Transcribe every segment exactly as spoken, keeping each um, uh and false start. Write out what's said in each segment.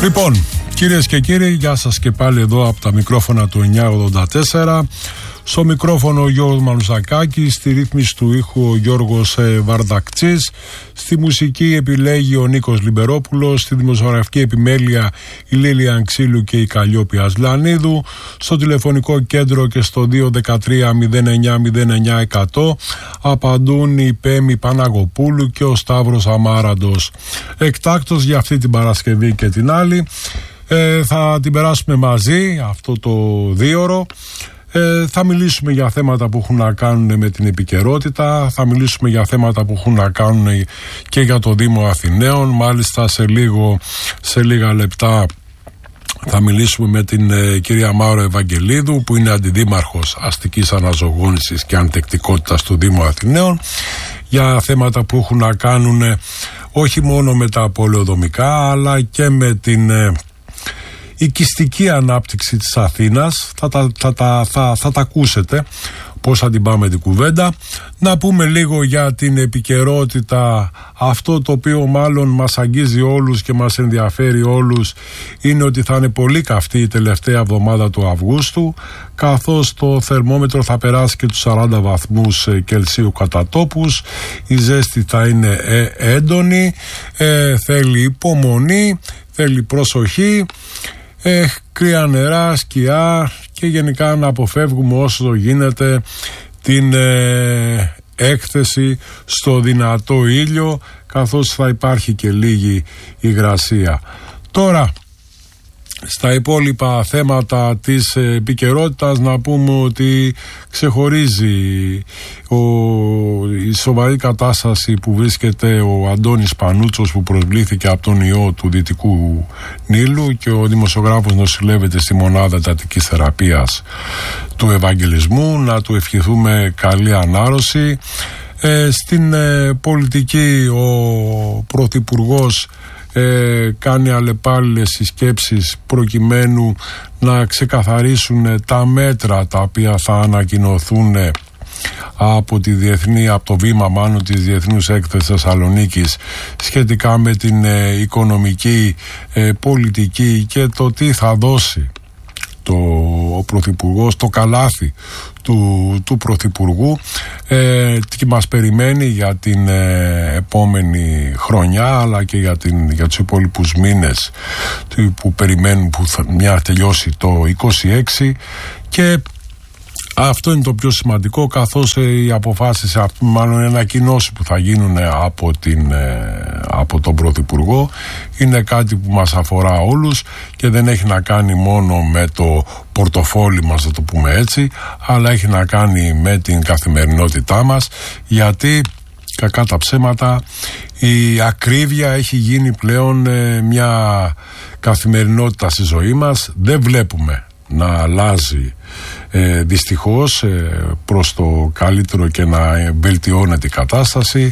Λοιπόν, κυρίες και κύριοι, γεια σας και πάλι εδώ από τα μικρόφωνα του εννιά ογδόντα τέσσερα. Στο μικρόφωνο ο Γιώργος Μανουσακάκης, στη ρύθμιση του ήχου ο Γιώργος ε, Βαρδακτσής, στη μουσική επιλέγει ο Νίκος Λιμπερόπουλος, στη δημοσιογραφική επιμέλεια η Λίλια Ανξήλου και η Καλλιόπη Ασλανίδου, στο τηλεφωνικό κέντρο και στο δύο ένα τρία μηδέν εννιά μηδέν εννιά εκατό απαντούν η Πέμη Παναγοπούλου και ο Σταύρος Αμάραντος. Εκτάκτος για αυτή την Παρασκευή και την άλλη ε, θα την περάσουμε μαζί αυτό το δίωρο. Ε, θα μιλήσουμε για θέματα που έχουν να κάνουν με την επικαιρότητα, θα μιλήσουμε για θέματα που έχουν να κάνουν και για το Δήμο Αθηναίων. Μάλιστα σε, λίγο, σε λίγα λεπτά θα μιλήσουμε με την ε, κυρία Μάρο Ευαγγελίδου, που είναι αντιδήμαρχος αστικής αναζωογόνησης και αντεκτικότητας του Δήμου Αθηναίων, για θέματα που έχουν να κάνουν ε, όχι μόνο με τα πολεοδομικά αλλά και με την ε, οικιστική ανάπτυξη της Αθήνας. Θα τα, θα, θα, θα, θα τα ακούσετε πώς θα την πάμε την κουβέντα. Να πούμε λίγο για την επικαιρότητα. Αυτό το οποίο μάλλον μας αγγίζει όλους και μας ενδιαφέρει όλους είναι ότι θα είναι πολύ καυτή η τελευταία εβδομάδα του Αυγούστου, καθώς το θερμόμετρο θα περάσει και τους σαράντα βαθμούς Κελσίου κατά τόπους. Η ζέστη θα είναι ε, έντονη, ε, θέλει υπομονή, θέλει προσοχή, ε, κρύα νερά, σκιά και γενικά να αποφεύγουμε όσο γίνεται την ε, έκθεση στο δυνατό ήλιο, καθώς θα υπάρχει και λίγη υγρασία. Τώρα, στα υπόλοιπα θέματα της επικαιρότητας να πούμε ότι ξεχωρίζει ο, η σοβαρή κατάσταση που βρίσκεται ο Αντώνης Πανούτσος, που προσβλήθηκε από τον ιό του Δυτικού Νείλου, και ο δημοσιογράφος νοσηλεύεται στη μονάδα εντατικής θεραπείας του Ευαγγελισμού. Να του ευχηθούμε καλή ανάρρωση. Ε, στην ε, πολιτική ο Πρωθυπουργός Ε, κάνει αλλεπάλληλες συσκέψεις προκειμένου να ξεκαθαρίσουν τα μέτρα τα οποία θα ανακοινωθούν από τη διεθνή, από το βήμα μάλλον της Διεθνούς Έκθεσης Θεσσαλονίκης, σχετικά με την ε, οικονομική ε, πολιτική και το τι θα δώσει το, ο Πρωθυπουργός, το καλάθι του, του Πρωθυπουργού, ε, τι μας περιμένει για την ε, επόμενη χρονιά, αλλά και για, την, για τους υπόλοιπους μήνες που περιμένουν, που θα μια τελειώσει το είκοσι έξι. Και αυτό είναι το πιο σημαντικό, καθώς οι αποφάσεις, μάλλον οι ανακοινώσεις που θα γίνουν από, την, από τον Πρωθυπουργό, είναι κάτι που μας αφορά όλους και δεν έχει να κάνει μόνο με το πορτοφόλι μας, να το πούμε έτσι, αλλά έχει να κάνει με την καθημερινότητά μας, γιατί κακά τα ψέματα η ακρίβεια έχει γίνει πλέον μια καθημερινότητα στη ζωή μας. Δεν βλέπουμε να αλλάζει ε, δυστυχώς ε, προς το καλύτερο και να βελτιώνεται η κατάσταση.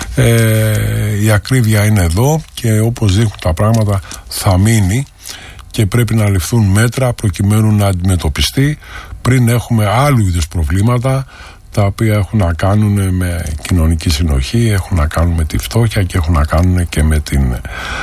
Ε, η ακρίβεια είναι εδώ και όπως δείχνουν τα πράγματα θα μείνει, και πρέπει να ληφθούν μέτρα προκειμένου να αντιμετωπιστεί πριν έχουμε άλλου είδους προβλήματα, τα οποία έχουν να κάνουν με κοινωνική συνοχή, έχουν να κάνουν με τη φτώχεια και έχουν να κάνουν και με την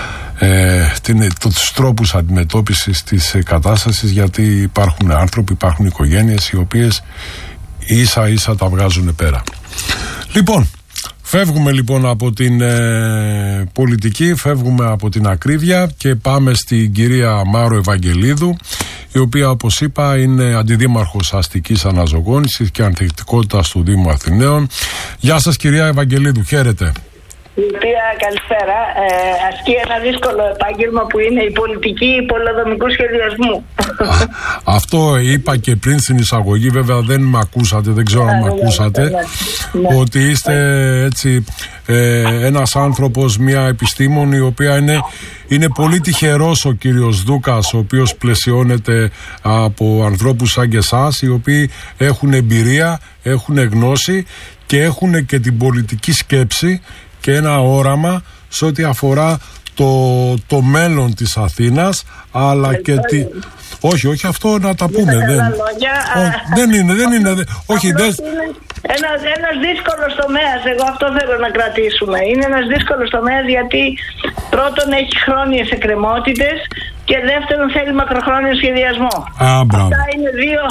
Ε, την, τους τρόπους αντιμετώπισης της ε, κατάστασης, γιατί υπάρχουν άνθρωποι, υπάρχουν οικογένειες οι οποίες ίσα ίσα τα βγάζουν πέρα. Λοιπόν, φεύγουμε λοιπόν από την ε, πολιτική, φεύγουμε από την ακρίβεια και πάμε στην κυρία Μάρο Ευαγγελίδου, η οποία, όπως είπα, είναι αντιδήμαρχος αστικής αναζωογόνησης και ανθεκτικότητας του Δήμου Αθηναίων. Γεια σας κυρία Ευαγγελίδου, χαίρετε. Κυρία, καλησπέρα. Ε, ασκεί ένα δύσκολο επάγγελμα που είναι η πολιτική πολεοδομικού σχεδιασμού. Α, αυτό είπα και πριν στην εισαγωγή, βέβαια δεν με ακούσατε, δεν ξέρω αν με ακούσατε, ναι, ότι είστε έτσι ε, ένας άνθρωπος, μια επιστήμονη, η οποία είναι, είναι πολύ τυχερός ο κύριος Δούκας, ο οποίος πλαισιώνεται από ανθρώπους σαν και εσάς, οι οποίοι έχουν εμπειρία, έχουν γνώση και έχουν και την πολιτική σκέψη και ένα όραμα σε ό,τι αφορά το, το μέλλον της Αθήνας, αλλά και τη... Όχι, όχι, αυτό να τα πούμε. Δεν, λόγια, Ό, δεν είναι, δεν είναι. Δεν... Όχι, δεν... Ένας, ένας δύσκολος τομέας, εγώ αυτό θέλω να κρατήσουμε. Είναι ένας δύσκολος τομέας γιατί πρώτον έχει χρόνιες εκκρεμότητες και δεύτερον θέλει μακροχρόνιο σχεδιασμό. Α, Αυτά είναι δύο,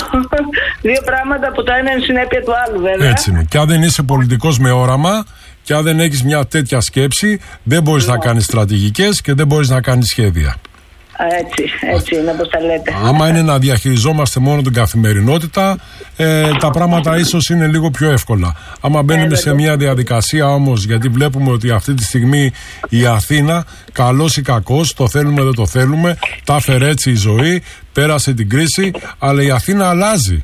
δύο πράγματα που το ένα είναι συνέπεια του άλλου, βέβαια. Έτσι είναι. Και αν δεν είσαι πολιτικός με όραμα και αν δεν έχεις μια τέτοια σκέψη, δεν μπορείς να κάνεις στρατηγικές και δεν μπορείς να κάνεις σχέδια. Έτσι, έτσι είναι όπως τα λέτε. Άμα είναι να διαχειριζόμαστε μόνο την καθημερινότητα, ε, τα πράγματα ίσως είναι λίγο πιο εύκολα. Άμα μπαίνουμε σε μια διαδικασία όμως, γιατί βλέπουμε ότι αυτή τη στιγμή η Αθήνα, καλός ή κακός, το θέλουμε δεν το θέλουμε, τα έφερε έτσι η ζωή, πέρασε την κρίση, αλλά η Αθήνα αλλάζει.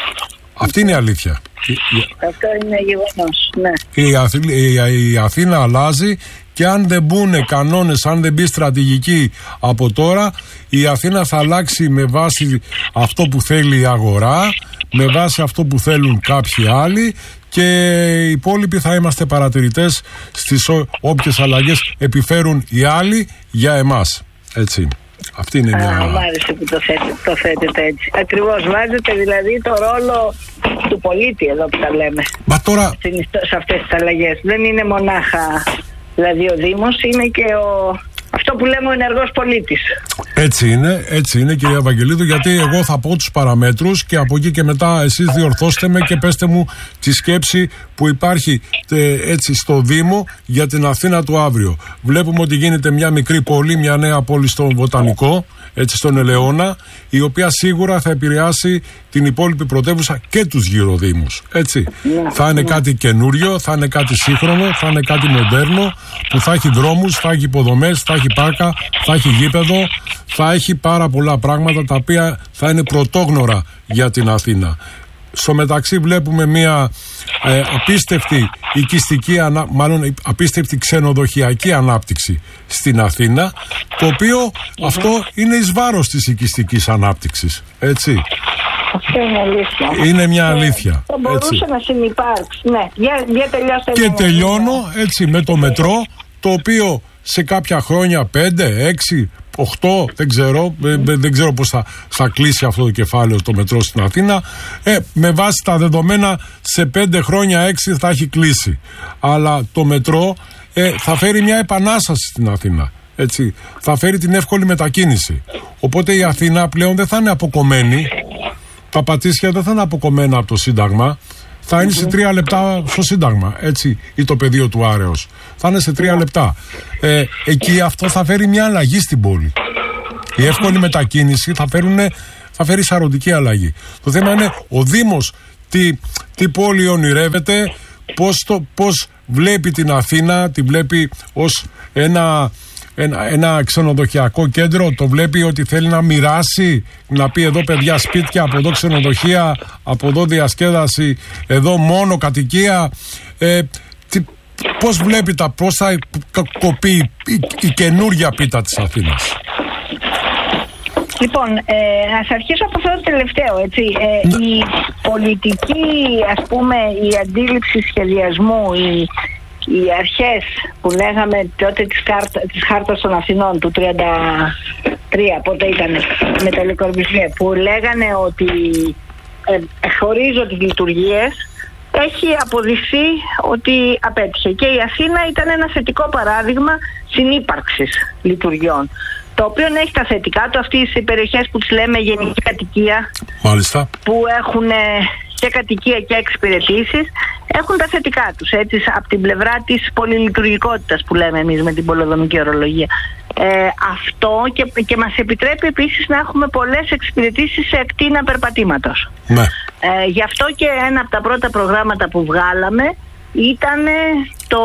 Αυτή είναι η αλήθεια. Αυτό είναι γεγονός, ναι. Η, Αθή, η, η Αθήνα αλλάζει. Και αν δεν μπουν κανόνες, αν δεν μπει στρατηγική από τώρα, η Αθήνα θα αλλάξει με βάση αυτό που θέλει η αγορά, με βάση αυτό που θέλουν κάποιοι άλλοι και οι υπόλοιποι θα είμαστε παρατηρητές στις όποιες αλλαγές επιφέρουν οι άλλοι για εμάς. Έτσι. Αυτή είναι μια... Α, μ' άρεσε που το, θέτε, το θέτετε έτσι. Ακριβώς, βάζετε δηλαδή το ρόλο του πολίτη εδώ που τα λέμε. Μα τώρα... σε αυτές τις αλλαγές. Δεν είναι μονάχα... Δηλαδή ο Δήμος είναι και ο... αυτό που λέμε ο ενεργός πολίτης. Έτσι είναι, έτσι είναι κυρία Βαγγελίδου, γιατί εγώ θα πω τους παραμέτρους και από εκεί και μετά εσείς διορθώστε με και πέστε μου τη σκέψη που υπάρχει ε, έτσι στο Δήμο για την Αθήνα του αύριο. Βλέπουμε ότι γίνεται μια μικρή πόλη, μια νέα πόλη στον Βοτανικό, έτσι στον Ελαιώνα, η οποία σίγουρα θα επηρεάσει την υπόλοιπη πρωτεύουσα και τους γύρω δήμους. Έτσι. Yeah, θα είναι yeah. κάτι καινούριο, θα είναι κάτι σύγχρονο, θα είναι κάτι μοντέρνο, που θα έχει δρόμους, θα έχει υποδομές, θα έχει πάρκα, θα έχει γήπεδο, θα έχει πάρα πολλά πράγματα τα οποία θα είναι πρωτόγνωρα για την Αθήνα. Στο μεταξύ βλέπουμε μια ε, απίστευτη οικιστική, ανα... μάλλον απίστευτη ξενοδοχειακή ανάπτυξη στην Αθήνα, το οποίο mm-hmm. αυτό είναι εις βάρος της οικιστικής ανάπτυξης, έτσι. Αυτό είναι αλήθεια. Είναι μια αλήθεια. Θα μπορούσε έτσι. να συνυπάρξει, ναι. Για, για τελειώστε. Και τελειώνω έτσι με το μετρό, το οποίο σε κάποια χρόνια, πέντε, έξι, οκτώ, δεν ξέρω, mm. δεν ξέρω πώς θα, θα κλείσει αυτό το κεφάλαιο το μετρό στην Αθήνα. Ε, με βάση τα δεδομένα σε πέντε χρόνια, έξι θα έχει κλείσει. Αλλά το μετρό ε, θα φέρει μια επανάσταση στην Αθήνα. Έτσι. Θα φέρει την εύκολη μετακίνηση. Οπότε η Αθήνα πλέον δεν θα είναι αποκομμένη. Τα Πατήσια δεν θα είναι αποκομμένα από το Σύνταγμα. Θα είναι σε τρία λεπτά στο Σύνταγμα, έτσι, ή το πεδίο του Άρεως. Θα είναι σε τρία λεπτά. Ε, εκεί αυτό θα φέρει μια αλλαγή στην πόλη. Η εύκολη μετακίνηση θα, φέρουνε, θα φέρει σαρωτική αλλαγή. Το θέμα είναι ο Δήμος τι, τι πόλη ονειρεύεται, πώς, το, πώς βλέπει την Αθήνα, τη βλέπει ως ένα... Ένα, ένα ξενοδοχειακό κέντρο, το βλέπει ότι θέλει να μοιράσει, να πει εδώ παιδιά σπίτια, από εδώ ξενοδοχεία, από εδώ διασκέδαση, εδώ μόνο κατοικία. Ε, τι, πώς βλέπει τα, πώς θα κοπεί η, η, η καινούρια πίτα της Αθήνας. Λοιπόν, ε, ας αρχίσω από αυτό το τελευταίο, έτσι. Ε, ναι. Η πολιτική, ας πούμε, η αντίληψη σχεδιασμού, η οι αρχές που λέγαμε τότε της, κάρτα, της χάρτας των Αθηνών του τριάντα τρία, πότε ήταν, με το Le Corbusier, που λέγανε ότι ε, χωρίζω τις λειτουργίες, έχει αποδειχθεί ότι απέτυχε. Και η Αθήνα ήταν ένα θετικό παράδειγμα συνύπαρξης λειτουργιών, το οποίο έχει τα θετικά του, αυτές οι περιοχές που τις λέμε γενική κατοικία. Μάλιστα. Που έχουν και κατοικία και εξυπηρετήσεις, έχουν τα θετικά τους, έτσι, από την πλευρά της πολυλειτουργικότητας που λέμε εμείς με την πολεοδομική ορολογία. Ε, αυτό και, και μας επιτρέπει επίσης να έχουμε πολλές εξυπηρετήσεις σε ακτίνα περπατήματος. Ναι. Ε, γι' αυτό και ένα από τα πρώτα προγράμματα που βγάλαμε ήταν το,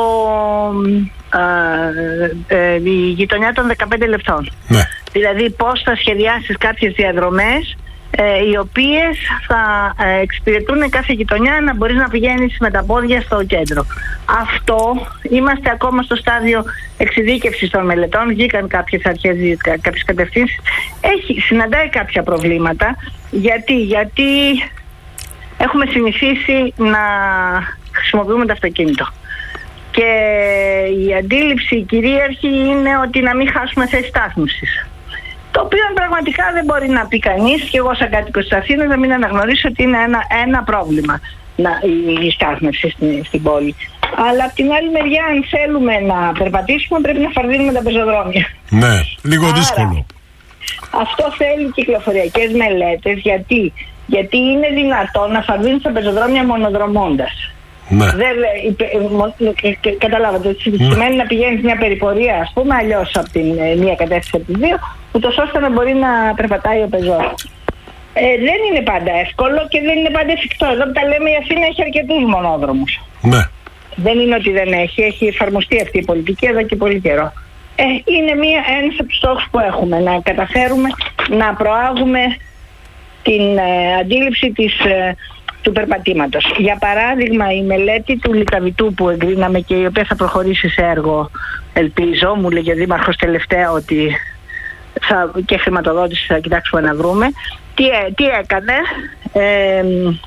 ε, ε, η γειτονιά των δεκαπέντε λεπτών. Ναι. Δηλαδή πώς θα σχεδιάσεις κάποιες διαδρομές Ε, οι οποίες θα ε, εξυπηρετούν κάθε γειτονιά, να μπορείς να πηγαίνεις με τα πόδια στο κέντρο. Αυτό είμαστε ακόμα στο στάδιο εξειδίκευσης των μελετών. Βγήκαν κάποιες αρχές, κάποιες κατευθύνσεις. Έχει, συναντάει κάποια προβλήματα. Γιατί, γιατί έχουμε συνηθίσει να χρησιμοποιούμε το αυτοκίνητο. Και η αντίληψη η κυρίαρχη είναι ότι να μην χάσουμε θέση στάθμευσης. Το οποίο πραγματικά δεν μπορεί να πει κανείς, και εγώ σαν κάτοικος της Αθήνας να μην αναγνωρίσω ότι είναι ένα, ένα πρόβλημα να, η, η στάθμευση στην, στην πόλη. Αλλά από την άλλη μεριά, αν θέλουμε να περπατήσουμε, πρέπει να φαρδίνουμε τα πεζοδρόμια. Ναι, λίγο Άρα, δύσκολο. Αυτό θέλει κυκλοφοριακές μελέτες. Γιατί, γιατί είναι δυνατόν να φαρδίνουν στα πεζοδρόμια μονοδρομώντας. Ναι. Δεν, καταλάβατε, σημαίνει να πηγαίνεις μια περιπορία, ας πούμε, αλλιώς από την μία κατεύθυνση από τις δύο, ούτως ώστε να μπορεί να περπατάει ο πεζός. Ε, δεν είναι πάντα εύκολο και δεν είναι πάντα εφικτό. Εδώ που τα λέμε, η Αθήνα έχει αρκετούς μονόδρομους. Ναι. Δεν είναι ότι δεν έχει, έχει εφαρμοστεί αυτή η πολιτική εδώ και πολύ καιρό. Ε, είναι μία, ένας από τους στόχους που έχουμε, να καταφέρουμε να προάγουμε την ε, αντίληψη της, ε, του περπατήματος. Για παράδειγμα, η μελέτη του Λυκαβητού που εγκρίναμε και η οποία θα προχωρήσει σε έργο, ελπίζω, μου λέγει ο Δήμαρχος τελευταία ότι θα, και χρηματοδότηση θα κοιτάξουμε να βρούμε. Τι, τι έκανε, ε,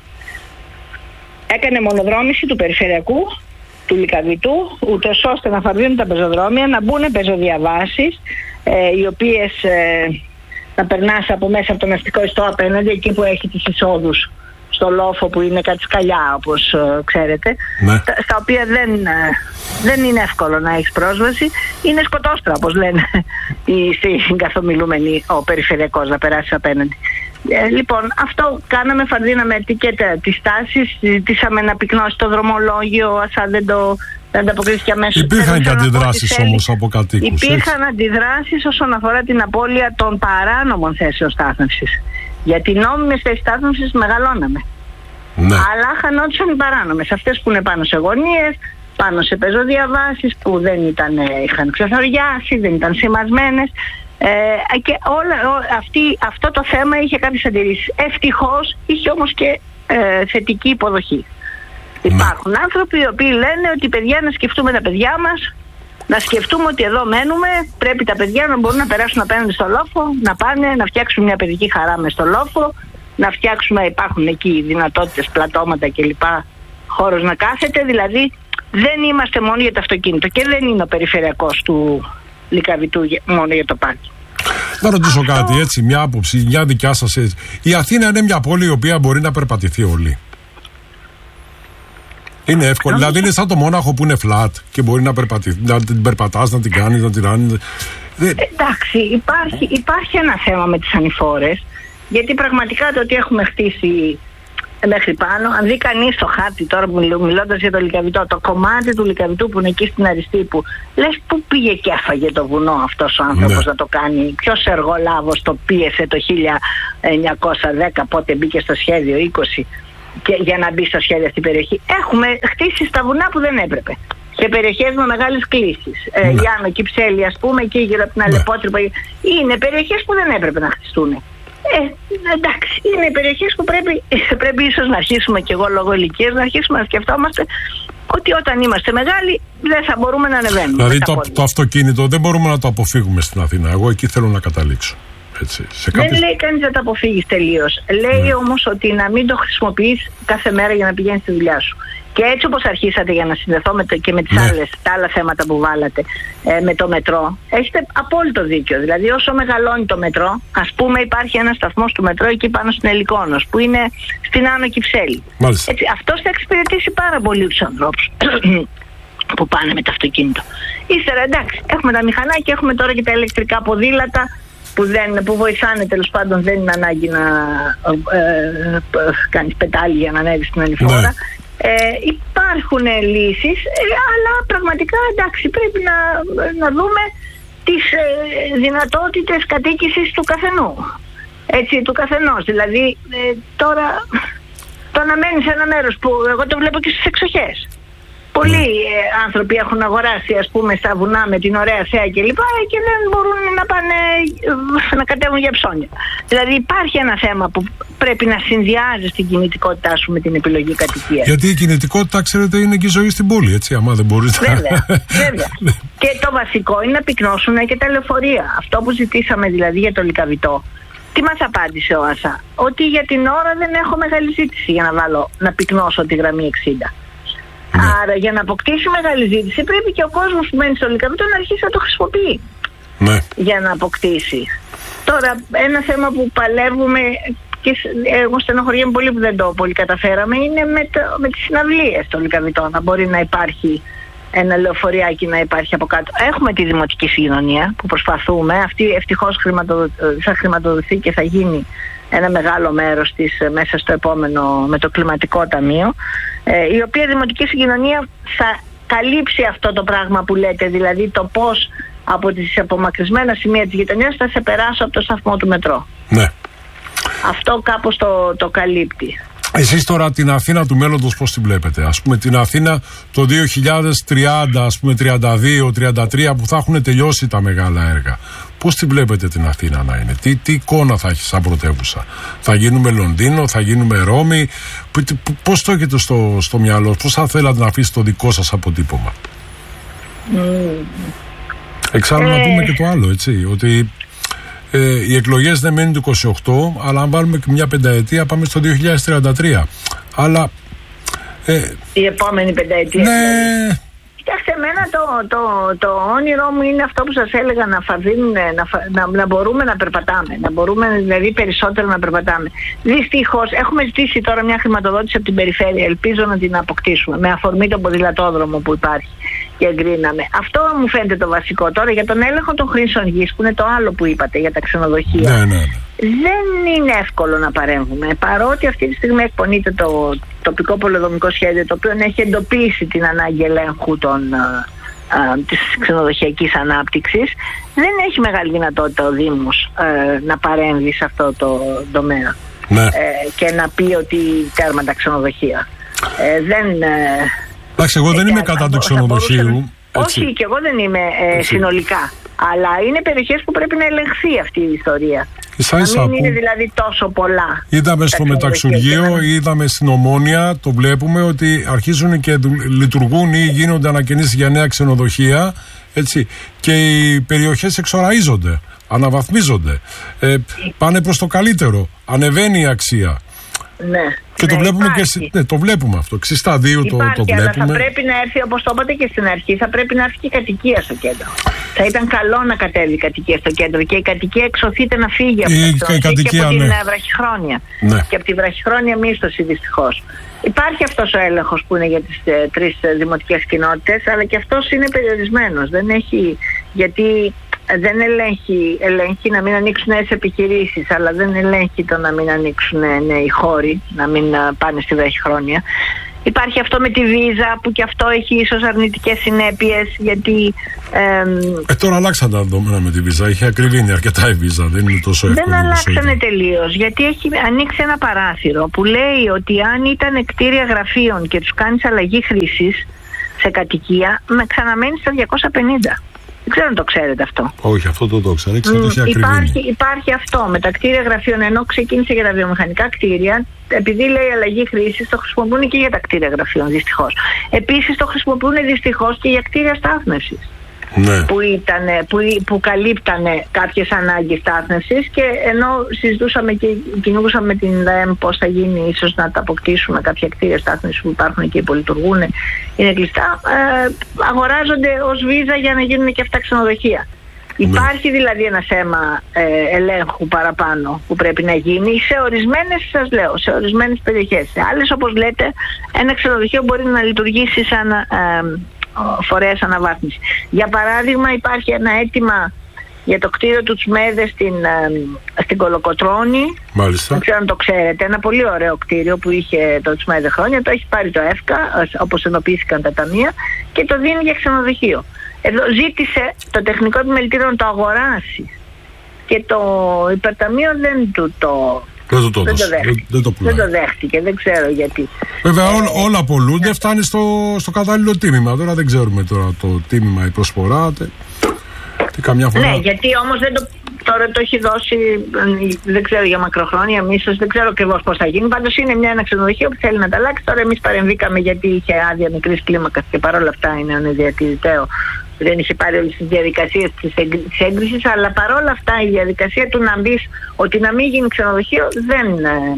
έκανε μονοδρόμηση του περιφερειακού, του Λυκαβητού, ούτως ώστε να φαρδίνουν τα πεζοδρόμια, να μπουν πεζοδιαβάσεις, ε, οι οποίες ε, να περνάς από μέσα από τον αστικό ιστό απέναντι, εκεί που έχει τις εισόδους στο λόφο που είναι κάτι σκαλιά, όπως ε, ξέρετε, ναι. στα, στα οποία δεν, ε, δεν είναι εύκολο να έχεις πρόσβαση. Είναι σκοτώστρα, όπως λένε οι, οι καθομιλούμενοι, ο περιφερειακός να περάσει απέναντι. Ε, λοιπόν, αυτό κάναμε, φαρδίναμε και τις τάσεις, ζητήσαμε να πυκνώσει το δρομολόγιο, αν δεν το ανταποκρίθηκε αμέσως. Υπήρχαν και αντιδράσεις όμως από κατοίκους. Υπήρχαν έτσι. αντιδράσεις όσον αφορά την απώλεια των παράνομων θέσεων στάθμευσης. Γιατί νόμιμες θέσεις στάθμευσης μεγαλώναμε. Ναι. Αλλά χανόντουσαν οι παράνομες, αυτές που είναι πάνω σε γωνίες, πάνω σε πεζοδιαβάσεις που δεν ήταν, είχαν ξεθοριάσει, δεν ήταν σημασμένες. Ε, και όλα, ό, αυτή, αυτό το θέμα είχε κάποιες αντιρρήσεις. Ευτυχώς είχε όμως και ε, θετική υποδοχή. Ναι. Υπάρχουν άνθρωποι οι οποίοι λένε ότι παιδιά, να σκεφτούμε τα παιδιά μας, να σκεφτούμε ότι εδώ μένουμε, πρέπει τα παιδιά να μπορούν να περάσουν απέναντι στο λόφο, να πάνε να φτιάξουν μια παιδική χαρά μες στο λόφο, να φτιάξουμε, υπάρχουν εκεί δυνατότητες, πλατώματα κλπ, χώρος να κάθεται. Δηλαδή δεν είμαστε μόνο για το αυτοκίνητο και δεν είναι ο περιφερειακός του Λυκαβητού μόνο για το πάρκι. Να ρωτήσω Αυτό... κάτι, έτσι, μια άποψη, μια δικιά σας έτσι. Η Αθήνα είναι μια πόλη η οποία μπορεί να περπατηθεί όλη. Είναι εύκολο, Νομίζω... δηλαδή είναι σαν το Μόναχο που είναι flat και μπορεί να περπατηθεί, να την περπατάς, να την κάνεις, να την ράνεις. Εντάξει, υπάρχει, υπάρχει ένα θέμα με τις ανηφόρες, γιατί πραγματικά το ότι έχουμε χτίσει μέχρι πάνω, αν δει κανείς το χάρτη τώρα που μιλώντας για το Λυκαβητό, το κομμάτι του Λυκαβητού που είναι εκεί στην Αριστή, που λες πού πήγε και έφαγε το βουνό αυτός ο άνθρωπος, ναι, να το κάνει, ποιος εργολάβος το πίεσε το χίλια εννιακόσια δέκα, πότε μπήκε στο σχέδιο είκοσι, και για να μπει στο σχέδιο στην περιοχή. Έχουμε χτίσει στα βουνά που δεν έπρεπε. Σε περιοχές με μεγάλες κλίσεις. Ναι. Ε, Γιάννο, Κυψέλη, ας πούμε, εκεί γύρω από την Αλεπότρυπα. Ναι. Είναι περιοχές που δεν έπρεπε να χτιστούν. Ε, εντάξει, είναι περιοχές που πρέπει, πρέπει ίσως να αρχίσουμε, και εγώ λόγω ηλικίας, να αρχίσουμε να σκεφτόμαστε ότι όταν είμαστε μεγάλοι δεν θα μπορούμε να ανεβαίνουμε. Δηλαδή το, το αυτοκίνητο δεν μπορούμε να το αποφύγουμε στην Αθήνα. Εγώ εκεί θέλω να καταλήξω. Έτσι, σε κάποιες... Δεν λέει κανείς να το αποφύγεις τελείως. Λέει ναι. όμως ότι να μην το χρησιμοποιείς κάθε μέρα για να πηγαίνεις στη δουλειά σου. Και έτσι όπως αρχίσατε, για να συνδεθώ με το, και με τις ναι. άλλες, τα άλλα θέματα που βάλατε ε, με το μετρό, έχετε απόλυτο δίκιο. Δηλαδή όσο μεγαλώνει το μετρό, ας πούμε υπάρχει ένας σταθμός του μετρό εκεί πάνω στην Ελικόνος που είναι στην Άνω Κυψέλη. Έτσι, αυτός θα εξυπηρετήσει πάρα πολύ τους ανθρώπους που πάνε με το αυτοκίνητο. Ύστερα εντάξει, έχουμε τα μηχανάκια, έχουμε τώρα και τα ηλεκτρικά ποδήλατα που, δεν, που βοηθάνε, τέλος πάντων δεν είναι ανάγκη να ε, ε, κάνεις πετάλι για να ανέβεις στην ανηφόρα. Ναι. Ε, υπάρχουν λύσεις, ε, αλλά πραγματικά εντάξει πρέπει να, να δούμε τις ε, δυνατότητες κατοίκησης του καθενού. Έτσι, του καθενός. Δηλαδή ε, τώρα το να μένεις σε ένα μέρος που εγώ το βλέπω και στις εξοχές. Πολλοί ε, άνθρωποι έχουν αγοράσει, ας πούμε, στα βουνά με την ωραία θέα κλπ. Και δεν μπορούν να πάνε να κατέβουν για ψώνια. Δηλαδή υπάρχει ένα θέμα που πρέπει να συνδυάζει την κινητικότητά σου με την επιλογή κατοικίας. Γιατί η κινητικότητα, ξέρετε, είναι και η ζωή στην πόλη, έτσι, άμα δεν μπορείς να... Βέβαια, βέβαια. Και το βασικό είναι να πυκνώσουν και τα λεωφορεία. Αυτό που ζητήσαμε δηλαδή για το Λυκαβητό. Τι μας απάντησε ο ΆΣΑ? Ότι για την ώρα δεν έχω μεγάλη ζήτηση για να βάλω, να πυκνώσω τη γραμμή εξήντα. Ναι. Άρα για να αποκτήσει μεγάλη ζήτηση πρέπει και ο κόσμος που μένει στο Λυκαβητό να αρχίσει να το χρησιμοποιεί. Ναι. Για να αποκτήσει. Τώρα ένα θέμα που παλεύουμε και εγώ στενοχωριέμαι πολύ που δεν το πολύ καταφέραμε είναι με, το, με τις συναυλίες στο Λυκαβητό, να μπορεί να υπάρχει ένα λεωφοριάκι να υπάρχει από κάτω. Έχουμε τη δημοτική συγκοινωνία που προσπαθούμε. Αυτή ευτυχώς χρηματοδο... θα χρηματοδοθεί και θα γίνει ένα μεγάλο μέρος της μέσα στο επόμενο με το κλιματικό ταμείο, ε, η οποία δημοτική συγκοινωνία θα καλύψει αυτό το πράγμα που λέτε, δηλαδή το πώς από τις απομακρυσμένα σημεία της γειτονιάς θα σε περάσω από το σταθμό του μετρό. Ναι. Αυτό κάπως το, το καλύπτει. Εσείς τώρα την Αθήνα του μέλλοντος πώς την βλέπετε? Ας πούμε την Αθήνα το δύο χιλιάδες τριάντα, ας πούμε τριάντα δύο τριάντα τρία, που θα έχουν τελειώσει τα μεγάλα έργα. Πώς την βλέπετε την Αθήνα να είναι? Τι, τι εικόνα θα έχει σαν πρωτεύουσα? Θα γίνουμε Λονδίνο, θα γίνουμε Ρώμη? Πώς το έχετε στο, στο μυαλό? Πώς θα θέλατε να αφήσετε το δικό σας αποτύπωμα? Mm. Εξάλλου ε... να πούμε και το άλλο, έτσι, ότι ε, οι εκλογές δεν μένουν το είκοσι οκτώ, αλλά αν βάλουμε και μια πενταετία πάμε στο δύο χιλιάδες τριάντα τρία. Αλλά ε, η επόμενη πενταετία. Ναι. Δηλαδή. Κοιτάξτε, εμένα το, το, το όνειρό μου είναι αυτό που σας έλεγα, να, φαδίνουν, να, να, να μπορούμε να περπατάμε, να μπορούμε δηλαδή περισσότερο να περπατάμε. Δυστυχώς έχουμε ζητήσει τώρα μια χρηματοδότηση από την περιφέρεια, ελπίζω να την αποκτήσουμε, με αφορμή τον ποδηλατόδρομο που υπάρχει και εγκρίναμε. Αυτό μου φαίνεται το βασικό. Τώρα για τον έλεγχο των χρήσεων γης, που είναι το άλλο που είπατε για τα ξενοδοχεία. Ναι, ναι, ναι. Δεν είναι εύκολο να παρέμβουμε, παρότι αυτή τη στιγμή εκπονείται το τοπικό πολεοδομικό σχέδιο, το οποίο έχει εντοπίσει την ανάγκη ελέγχου των, α, α, της ξενοδοχειακής ανάπτυξης. Δεν έχει μεγάλη δυνατότητα ο Δήμος α, να παρέμβει σε αυτό το τομέα, ναι. ε, και να πει ότι τέρμα τα ξενοδοχεία. Ε, δεν, Εντάξει, εγώ δεν είμαι κατά του ξενοδοχείου. Όχι, και εγώ δεν είμαι ε, συνολικά. Αλλά είναι περιοχές που πρέπει να ελεγχθεί αυτή η ιστορία. Ίσα, να ίσα, μην που... είναι δηλαδή τόσο πολλά. Είδαμε στο Μεταξουργείο, είδαμε στην Ομόνια, το βλέπουμε ότι αρχίζουν και λειτουργούν ή γίνονται ανακαινήσεις για νέα ξενοδοχεία, έτσι, και οι περιοχές εξοραίζονται, αναβαθμίζονται, ε, πάνε προς το καλύτερο, ανεβαίνει η αξία. Ναι. Και ναι, το βλέπουμε υπάρχει. και ναι, το βλέπουμε αυτό. Ξιστά δύο το, το βλέπουμε. Αλλά θα πρέπει να έρθει, όπως το είπατε και στην αρχή, θα πρέπει να έρθει και η κατοικία στο κέντρο. Θα ήταν καλό να κατέβει η κατοικία στο κέντρο και η κατοικία εξωθείται να φύγει από, η, το, η κατοικία, και από ναι. την βραχυχρόνια. Ναι. Και από τη βραχυχρόνια μίσθωση, δυστυχώς. Υπάρχει αυτός ο έλεγχος που είναι για τις ε, τρεις ε, δημοτικές κοινότητες, αλλά και αυτός είναι περιορισμένος. Δεν έχει, γιατί δεν ελέγχει, ελέγχει να μην ανοίξουν νέες επιχειρήσεις, αλλά δεν ελέγχει το να μην ανοίξουν νέοι χώροι, να μην πάνε στη βραχυχρόνια. Υπάρχει αυτό με τη βίζα, που και αυτό έχει ίσως αρνητικές συνέπειες, γιατί... Ε, ε, τώρα αλλάξαν τα δεδομένα με τη βίζα, είχε ακριβήνει αρκετά η βίζα, δεν είναι τόσο εύκολο. Δεν αλλάξανε τελείως, γιατί έχει ανοίξει ένα παράθυρο που λέει ότι αν ήταν κτίρια γραφείων και τους κάνεις αλλαγή χρήσης σε κατοικία, με ξαναμένει στα διακόσια πενήντα. Δεν ξέρω αν το ξέρετε αυτό. Όχι, αυτό το το ξέρω. Mm, υπάρχει, υπάρχει αυτό με τα κτίρια γραφείων, ενώ ξεκίνησε για τα βιομηχανικά κτίρια, επειδή λέει αλλαγή χρήσης, το χρησιμοποιούν και για τα κτίρια γραφείων, δυστυχώς. Επίσης το χρησιμοποιούν δυστυχώς και για κτίρια στάθμευσης. Ναι. Που, ήτανε, που, που καλύπτανε κάποιες ανάγκες στάθμευσης, και ενώ συζητούσαμε και κινούσαμε την ΔΑΕΜ πώς θα γίνει ίσως να τα αποκτήσουμε κάποια κτίρια στάθμευσης που υπάρχουν και υπολειτουργούν, είναι κλειστά, ε, αγοράζονται ως βίζα για να γίνουν και αυτά ξενοδοχεία. Ναι. Υπάρχει δηλαδή ένα θέμα ε, ελέγχου παραπάνω που πρέπει να γίνει σε ορισμένες, σας λέω, σε ορισμένες περιοχές. Σε άλλες, όπως λέτε, ένα ξενοδοχείο μπορεί να λειτουργήσει σαν ε, φορέας αναβάθμιση. Για παράδειγμα, υπάρχει ένα αίτημα για το κτίριο του Τσμέδε στην, ε, στην Κολοκοτρώνη. Μάλιστα. Δεν ξέρω αν το ξέρετε. Ένα πολύ ωραίο κτίριο που είχε το Τσμέδε χρόνια. Το έχει πάρει το ΕΦΚΑ, όπως ενοποιήθηκαν τα ταμεία, και το δίνει για ξενοδοχείο. Εδώ ζήτησε το τεχνικό επιμελητήριο να το αγοράσει, και το υπερταμείο δεν του το... Δεν το, το, δεν, το δεν, δεν, το δεν το δέχτηκε, δεν ξέρω γιατί. Βέβαια ε, ό, όλα πολλούνται, φτάνει στο, στο κατάλληλο τίμημα. Τώρα δεν ξέρουμε τώρα το τίμημα, η προσφορά. Τε, τε, καμιά φορά... Ναι, γιατί όμως δεν το, τώρα το έχει δώσει, δεν ξέρω για μακροχρόνια, μίσος, δεν ξέρω ακριβώς πώς θα γίνει. Πάντως είναι μια, ένα ξενοδοχείο που θέλει να τα αλλάξει. Τώρα εμείς παρεμβήκαμε γιατί είχε άδεια μικρής κλίμακας και παρόλα αυτά είναι ανεδιατηρηταίο. Δεν είχε πάρει όλες τις διαδικασίες της έγκρισης, αλλά παρόλα αυτά η διαδικασία του να μπεις ότι να μην γίνει ξενοδοχείο δεν,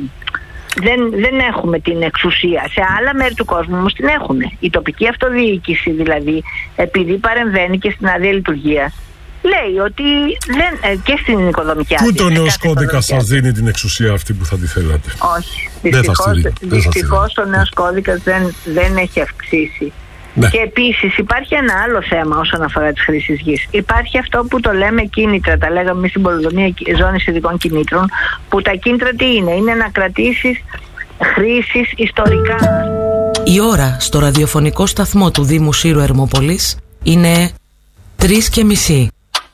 δεν, δεν έχουμε την εξουσία. Σε άλλα μέρη του κόσμου όμως την έχουμε. Η τοπική αυτοδιοίκηση δηλαδή, επειδή παρεμβαίνει και στην άδεια λειτουργία, λέει ότι δεν, και στην οικοδομική άδεια. Πού το νέος κώδικας σας δίνει την εξουσία αυτή που θα τη θέλατε? Όχι. Δυστυχώς, δυστυχώς ο νέος κώδικας δεν, δεν έχει αυξήσει Ναι. Και επίσης υπάρχει ένα άλλο θέμα όσον αφορά τις χρήσεις γης. Υπάρχει αυτό που το λέμε κίνητρα, τα λέγαμε εμείς στην πολεοδομία ζώνης ειδικών κινήτρων, που τα κίνητρα τι είναι, είναι να κρατήσεις χρήσεις ιστορικά. Η ώρα στο ραδιοφωνικό σταθμό του Δήμου Σύρου Ερμόπολης είναι τρεις και μισή.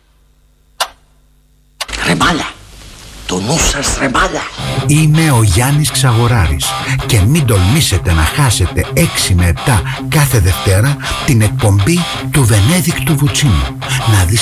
Ρεμάλα, το νου σας ρεμάλα. Είμαι ο Γιάννης Ξαγοράρης και μην τολμήσετε να χάσετε έξι με επτά κάθε Δευτέρα την εκπομπή του Βενέδικτου Βουτσίνου. Να δεις